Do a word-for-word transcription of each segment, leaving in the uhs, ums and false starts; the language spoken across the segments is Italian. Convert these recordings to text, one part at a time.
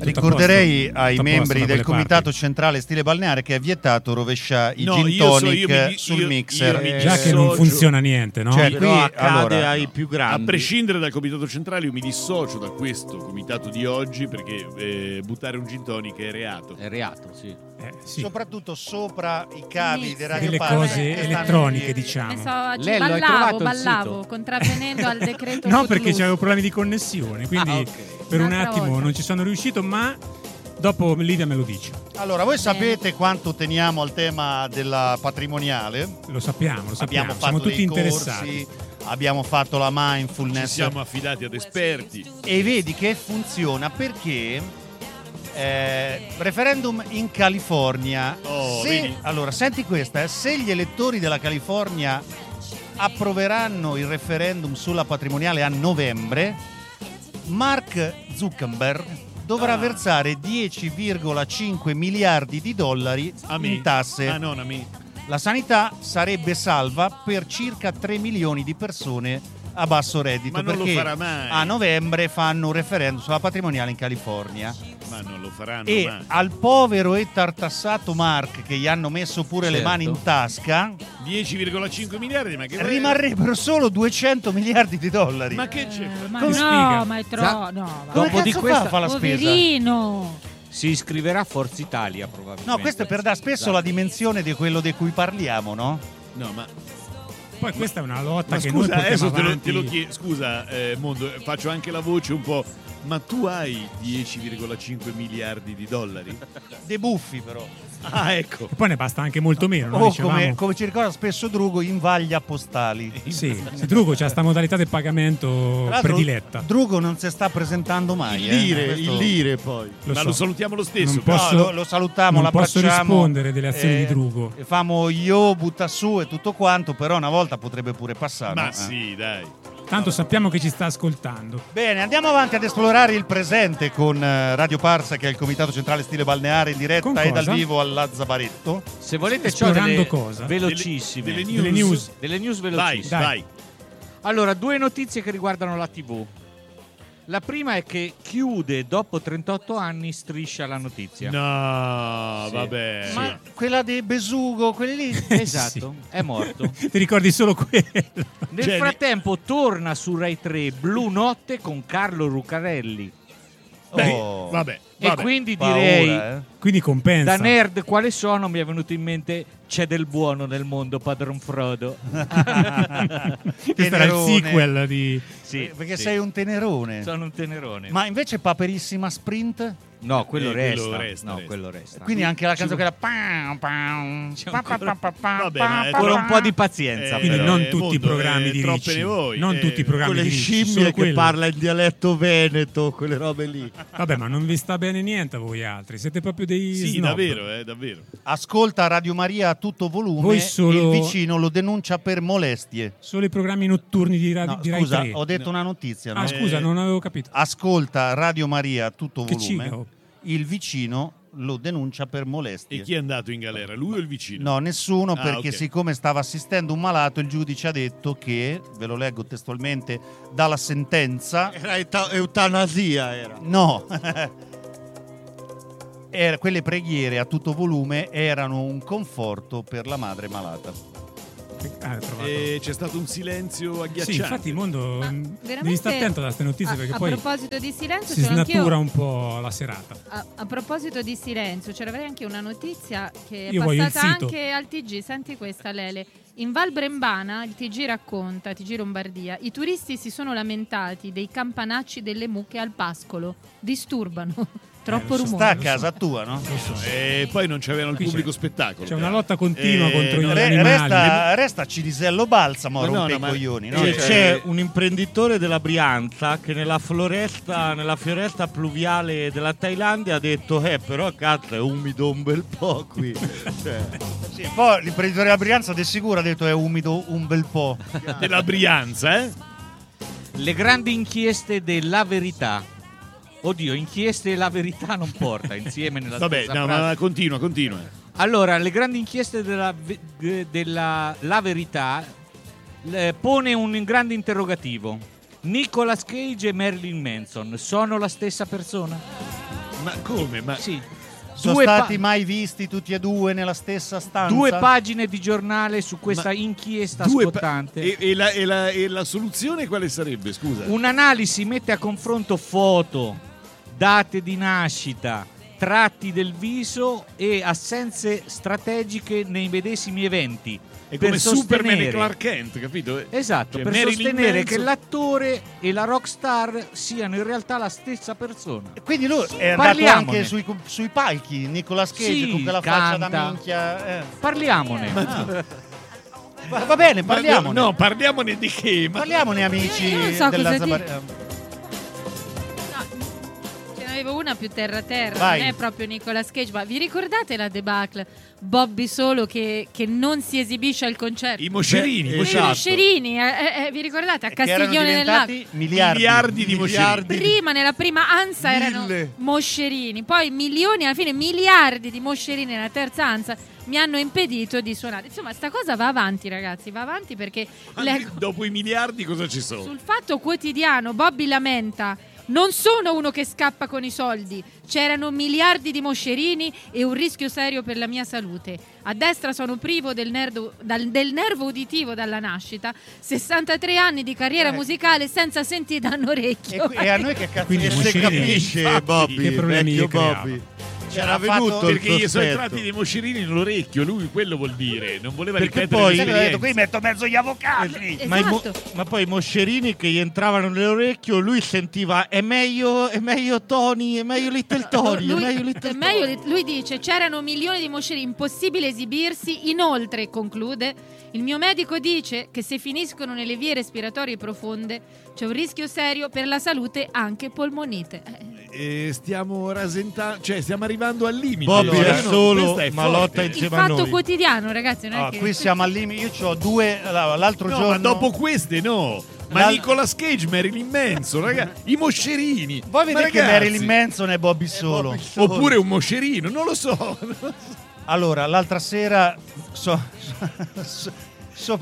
Ricorderei ai Tutto a membri posto da del quelle comitato parti. centrale stile balneare che è vietato rovesciare i No, gin io so- tonic io mi di- sul io- mixer. io mi Già che non dissocio. funziona niente, no? Cioè, Però qui, accade allora, ai più A grandi. prescindere dal comitato centrale, io mi dissocio da questo comitato di oggi perché eh, buttare un gin tonic è reato. È reato, sì. Eh, sì. Soprattutto sopra i cavi Sì, dei sì. radio Delle Park cose che stanno elettroniche, in piedi. diciamo. Ne so, Lello, hai ballavo, trovato il ballavo, sito? contravvenendo al decreto No, Footloose. perché c'avevo problemi di connessione, quindi Ah, ok. per un Un'altra attimo volta. non ci sono riuscito, ma dopo Lidia me lo dice. Allora, voi Bene. sapete quanto teniamo al tema della patrimoniale? Lo sappiamo, lo sappiamo. Abbiamo Siamo fatto tutti dei interessati. corsi, abbiamo fatto la Ci mindfulness siamo affidati ad esperti. e vedi che funziona perché eh, referendum in California. Oh, se, vedi? allora, senti questa, eh, se gli elettori della California approveranno il referendum sulla patrimoniale a novembre, Mark Zuckerberg dovrà Ah. versare dieci virgola cinque miliardi di dollari A me. in tasse. Ah, non a me. La sanità sarebbe salva per circa tre milioni di persone a basso reddito, Ma non lo perché farà mai. a novembre fanno un referendum sulla patrimoniale in California. Ma non lo faranno E mai. al povero e tartassato Mark, che gli hanno messo pure le Certo. mani in tasca, dieci virgola cinque miliardi, ma che rimarrebbero solo duecento miliardi di dollari. Ma che c'è? Eh, ma Come no, spiega? ma è troppo. Za- No, va. Come Dopo di cazzo questa- fa a fare la spesa? Poverino. Si iscriverà a Forza Italia probabilmente. No, questo è per dare spesso la dimensione di quello di cui parliamo, no? No, ma, Poi questa è una lotta ma che scusa, noi adesso portiamo te lo, avanti. te lo chiedo. Scusa, eh, Mondo, eh, faccio anche la voce un po'. Ma tu hai dieci virgola cinque miliardi di dollari? De buffi però. Ah, ecco. E poi ne basta anche molto meno, no? O Dicevamo. come, come ci ricorda spesso Drugo, in vaglia postali. Sì, se Drugo c'ha sta modalità del pagamento Tra l'altro, prediletta. Drugo non si sta presentando mai. Il eh. lire, Questo- il lire poi. Lo ma so. lo salutiamo lo stesso. Non però. posso- No, lo, lo salutiamo, non posso l'abbracciamo. rispondere delle azioni di Drugo. E famo io, butta su e tutto quanto, però una volta potrebbe pure passare. Ma no? Eh. sì, dai. Tanto sappiamo che ci sta ascoltando. Bene, andiamo avanti ad esplorare il presente con eh, Radio Parsa, che è il Comitato Centrale Stile Balneare in diretta Con e cosa? dal vivo alla Zabaretto. Se volete c'ho Esplorando delle cosa? velocissime. Delle, Delle news. Delle news Vai, velocissime. Dai. vai. Allora, due notizie che riguardano la tivù. La prima è che chiude dopo trentotto anni Striscia la notizia. No, Sì. vabbè. Ma quella di Besugo, quelli lì? Esatto, è morto. Ti ricordi solo quello? Nel Cioè, frattempo torna su Rai tre Blu Notte con Carlo Rucarelli. Dai, Oh. vabbè, E vabbè. quindi Paura, direi, eh. Quindi compensa. da nerd quale sono, mi è venuto in mente c'è del buono nel mondo, Padron Frodo. Questo era il Tenerone. sequel di... Sì, Perché sì. sei un tenerone. Sono un tenerone. Ma invece Paperissima Sprint? no, quello, Eh, resta. quello resta, No, resta. quello resta. Quindi anche la canzone Ci- che era... pam, pam, C'è pa, pa, ancora- pa, pa, Vabbè, pa, ma è pa, ancora pa. un po' di pazienza. Eh, Quindi però. non eh, tutti i mondo, programmi eh, di troppe Ricci. ne vuoi, Non eh. tutti i programmi Quelle di Ricci, scimmie solo che quello. parla in dialetto veneto, quelle robe lì. Vabbè, ma non vi sta bene niente a voi altri. Siete proprio dei Sì, snob. davvero, eh, davvero. Ascolta Radio Maria a tutto volume. Voi solo- Il vicino lo denuncia per molestie. Solo i programmi notturni di, Ra- No, di Rai scusa, tre. ho detto No. una notizia. Ah, no? scusa, Eh, non avevo capito. Ascolta Radio Maria a tutto Che volume. ciga, oh. Il vicino lo denuncia per molestie. E chi è andato in galera? Lui o il vicino? No, nessuno, Ah, perché ok. siccome stava assistendo un malato, il giudice ha detto che, ve lo leggo testualmente dalla sentenza, Era eta- eutanasia, era. no, era- quelle preghiere a tutto volume erano un conforto per la madre malata. Ah, ho trovato. E c'è stato un silenzio agghiacciante. Sì, infatti il mondo Ma mh, veramente- devi stare attento a queste notizie a, perché a poi proposito di silenzio, si c'ero anch'io- snatura un po' la serata. A, a proposito di silenzio, c'era anche una notizia che è Io voglio il passata sito. anche al T G. Senti questa, Lele. In Val Brembana, il T G racconta, T G Lombardia, i turisti si sono lamentati dei campanacci delle mucche al pascolo. Disturbano. Troppo lo so, rumore. Sta a lo so. casa tua, no? Lo so. E poi non c'avevano il Qui pubblico c'è- spettacolo. C'è una lotta continua Eh, contro no, gli Re- animali. resta, resta Cinisello Balsamo a Ma no, rompere no, i ma- coglioni, no? C'è, Cioè- c'è un imprenditore della Brianza che nella floresta, nella fioresta pluviale della Thailandia ha detto eh però cazzo è umido un bel po' qui. Cioè, Sì, poi l'imprenditore della Brianza di sicuro ha detto è umido un bel po'. Della Brianza, eh? le grandi inchieste della verità. Oddio, inchieste e la verità non porta insieme nella Vabbè, stessa no, frase. ma continua, continua. Allora, le grandi inchieste della, ve- de- della La Verità eh, pone un grande interrogativo. Nicolas Cage e Marilyn Manson sono la stessa persona? Ma come? Ma Sì. Sono Due stati pa- mai visti tutti e due nella stessa stanza? Due pagine di giornale su questa Ma inchiesta due pa- scottante. e, e la, e, la, e la soluzione quale sarebbe? Scusa. Un'analisi mette a confronto foto, date di nascita, tratti del viso e assenze strategiche nei medesimi eventi. È per come Superman e sostenere- Clark Kent, capito? Esatto, Cioè, per Marilyn sostenere Manson- che l'attore e la rockstar siano in realtà la stessa persona. Quindi lui è andato Parliamone. anche sui, sui palchi, Nicolas Cage, Sì, con quella faccia da canta. minchia. eh. Parliamone. Ah. Va, va bene, Ma parliamone. No, parliamone di che? Ma Parliamone, amici Io non so della cosa Zabar- dire. Ce n'avevo una più terra-terra, Vai. non è proprio Nicolas Cage, ma vi ricordate la debacle? Bobby Solo che, che non si esibisce al concerto? I moscerini, Beh, i I moscerini. moscerini, eh, eh, eh, vi ricordate? A che erano Castiglione del Lago. diventati miliardi, Miliardi di moscerini. Prima, nella prima ansa, erano Mille. moscerini, poi milioni, alla fine miliardi di moscerini nella terza ansa mi hanno impedito di suonare. Insomma, sta cosa va avanti, ragazzi, va avanti perché leggo Dopo i miliardi cosa ci sono? sul Fatto Quotidiano Bobby lamenta: non sono uno che scappa con i soldi, c'erano miliardi di moscerini e un rischio serio per la mia salute. A destra sono privo del, nervo, dal- del nervo uditivo dalla nascita, sessantatré anni di carriera Eh. musicale senza sentire da un E, orecchio. e a noi che cazzo Quindi e i se moscerini- capisci? Capisce Bobby, che problemi vecchio gli creava? Bobby. C'era C'era fatto- venuto il Perché gli sono sospetto. entrati dei moscerini nell'orecchio, lui quello vuol dire, non voleva Perché ripetere poi- Sai cosa ha detto? Qui l'esperienza. metto mezzo gli avvocati. Esatto. Ma, i mo- ma poi i moscerini che gli entravano nell'orecchio, lui sentiva è meglio, è meglio Tony, è meglio Little Tony, Lui, è meglio Little è Tony. meglio- lui dice: c'erano milioni di moscerini, impossibile esibirsi. Inoltre, conclude, il mio medico dice che se finiscono nelle vie respiratorie profonde c'è un rischio serio per la salute, anche polmonite. Eh, E stiamo rasentando, cioè stiamo arrivando al limite. Bobby Allora, è no, solo, questa è ma forte. lotta Il insieme a Fatto noi. Quotidiano, ragazzi, non è Ah, che... qui siamo al limite. Io ho due. L'altro No, giorno. ma dopo queste no. Ma L'al- Nicolas Cage, Marilyn Manson, ragazzi, i moscerini. Voi Ma vedete che ragazzi, Marilyn Manson è Bobby Solo. Bobby Solo. Oppure un moscerino, non lo so. Allora, l'altra sera so, so, so-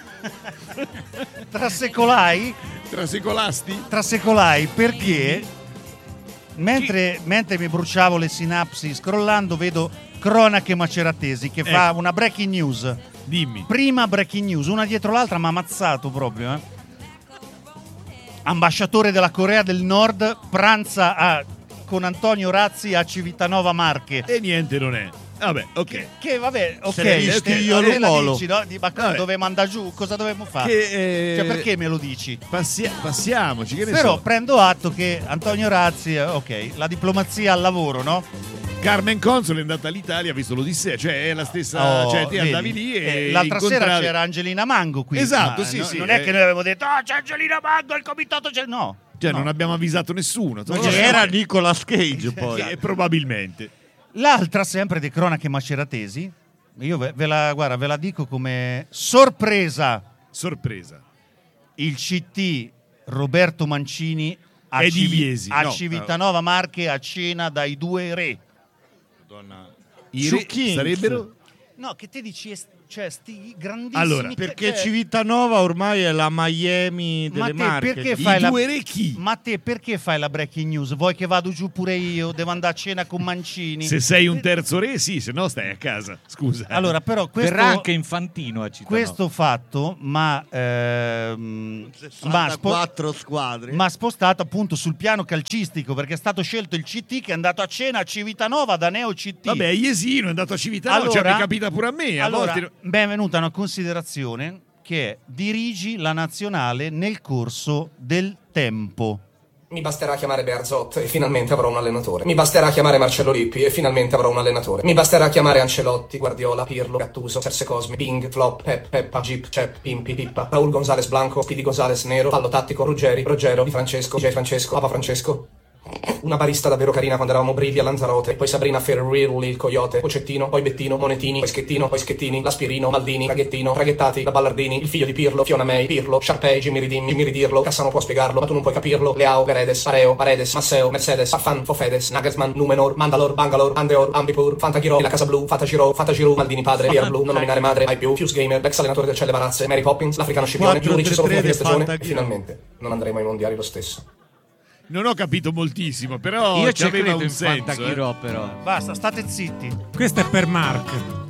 trasecolai, Trasecolasti? trasecolai perché mentre, mentre mi bruciavo le sinapsi scrollando vedo Cronache Maceratesi che fa Ecco. una breaking news. Dimmi. Prima breaking news, una dietro l'altra, mi ha ammazzato proprio. Eh. Ambasciatore della Corea del Nord pranza a- con Antonio Razzi a Civitanova Marche. E niente non è. Vabbè, ok. Che vabbè, ok, Se ne dici ok, io me lo la volo. dici, no? Di- Ma Vabbè. dovevamo andare giù, cosa dovevamo fare? Che, eh, Cioè, perché me lo dici? passia- passiamoci, che ne Però so. prendo atto che Antonio Razzi, eh, ok, la diplomazia al lavoro, no? Carmen Consoli è andata all'Italia, ha visto l'Odissea, cioè è la stessa, Oh, cioè te vedi? andavi lì e Eh, l'altra sera incontravi- c'era Angelina Mango qui. Esatto, ma sì, no- sì, Non è eh. che noi avevamo detto, oh, c'è Angelina Mango, il comitato c'è. No. Cioè no. non abbiamo avvisato nessuno. Non Vabbè, c'era Nicolas Cage poi. che probabilmente. L'altra, sempre di Cronache Maceratesi, io ve, ve la, guarda, ve la dico come sorpresa. Sorpresa. Il C T Roberto Mancini a, È di Civi- Iesi, a no. Civitanova Marche a cena dai due re. I Su re Kings. sarebbero No, che te dici, è- cioè, sti grandissimi... Allora, Perché cioè, Civitanova ormai è la Miami Ma delle te Marche. perché i fai la... due re chi? Ma te perché fai la breaking news? Vuoi che vado giù pure io? Devo andare a cena con Mancini? Se sei un terzo re, sì, se no stai a casa. Scusa. Allora, però questo, Verrà anche Infantino a Città. questo fatto ma ehm, ma spo- sessantaquattro squadre. ma spostato appunto sul piano calcistico, perché è stato scelto il C T che è andato a cena a Civitanova da Neo C T. Vabbè, Iesino è andato a Civitanova, cioè mi capita pure a me. A allora, volte... benvenuta una considerazione che è: dirigi la nazionale nel corso del tempo. Mi basterà chiamare Bearzot e finalmente avrò un allenatore. Mi basterà chiamare Marcello Lippi e finalmente avrò un allenatore. Mi basterà chiamare Ancelotti, Guardiola, Pirlo, Gattuso, Serse Cosmi, Bing, Flop, Pep, Peppa, Jeep, Cep, Pimpi, Pippa, Raul Gonzalez Blanco, Speedy Gonzalez Nero, Fallo Tattico, Ruggeri, Ruggero, Di Francesco, J Francesco, Papa Francesco. Una barista davvero carina quando eravamo brivi a Lanzarote, poi Sabrina Ferrari, il Coyote, Pocettino, poi Bettino, Monetini, poi Schettino, poi Schettini, Laspirino, Maldini, Traghettino, Traghettati, la Ballardini, il figlio di Pirlo, Fiona May, Pirlo, Sharpay, Jimmy Ridin, Jimmy Ridirlo, Cassa non può spiegarlo, ma tu non puoi capirlo, Leao, Paredes, Pareo, Paredes, Masseo, Mercedes, Farfan, Fofedes, Nagelsmann, Numenor, Mandalor, Bangalore, Andeor, Ambipur, Fantagiro, la Casa Blu, Fatagiro, Fatagiro, Maldini padre, Pier Blu, non nominare madre, mai più, Fuse Gamer, l'ex allenatore del Celle Barazze, Mary Poppins, l'africano scipione, quattro giudici solo tre fino a tre fine stagione, e Fantagiro. finalmente non andremo ai mondiali lo stesso. non ho capito moltissimo, però Io ci aveva credo un in senso. Fantachiro, eh. però. Basta, state zitti. Questo è per Mark.